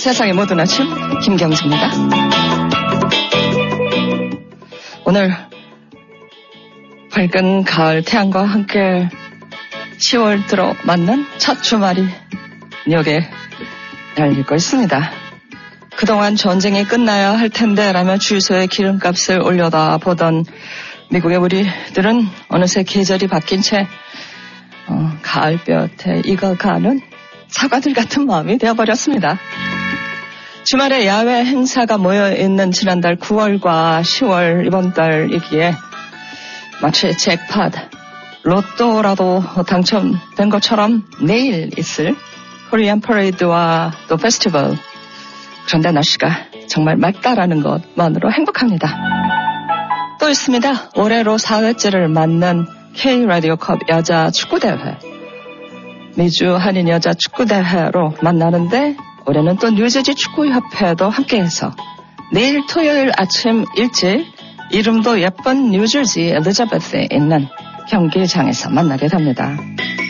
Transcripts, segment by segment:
세상의 모든 아침 김경수입니다. 오늘 밝은 가을 태양과 함께 10월 들어 맞는 첫 주말이 뉴욕에 열리고 있습니다. 그동안 전쟁이 끝나야 할 텐데 라며 주유소에 기름값을 올려다 보던 미국의 우리들은 어느새 계절이 바뀐 채 가을볕에 익어가는 사과들 같은 마음이 되어버렸습니다. 주말에 야외 행사가 모여있는 지난달 9월과 10월 이번 달이기에 마치 잭팟, 로또라도 당첨된 것처럼 내일 있을 코리안 퍼레이드와 또 페스티벌, 그런데 날씨가 정말 맑다라는 것만으로 행복합니다. 또 있습니다. 올해로 4회째를 맞는 K-라디오컵 여자 축구대회. 미주 한인 여자 축구대회로 만나는데 올해는 또 뉴저지 축구협회도 함께해서 내일 토요일 아침 일찍 이름도 예쁜 뉴저지 엘리자베스에 있는 경기장에서 만나게 됩니다.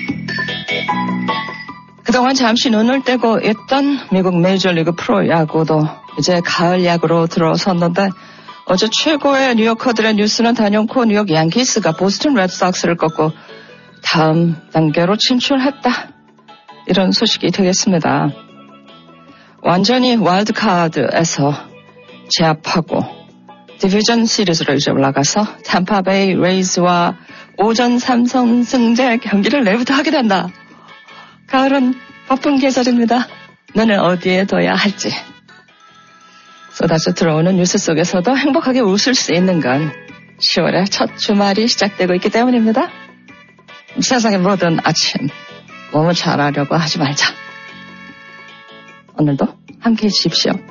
그동안 잠시 눈을 떼고 있던 미국 메이저리그 프로야구도 이제 가을 야구로 들어섰는데 어제 최고의 뉴요커들의 뉴스는 단연코 뉴욕 양키스가 보스턴 레드삭스를 꺾고 다음 단계로 진출했다. 이런 소식이 되겠습니다. 완전히 와일드카드에서 제압하고 디비전 시리즈로 이제 올라가서 템파베이 레이즈와 오전 3선승제 경기를 내일부터 하게 된다. 가을은 바쁜 계절입니다. 눈을 어디에 둬야 할지. 쏟아져 들어오는 뉴스 속에서도 행복하게 웃을 수 있는 건 10월의 첫 주말이 시작되고 있기 때문입니다. 세상의 모든 아침 몸을 잘하려고 하지 말자. 오늘도 함께해 주십시오.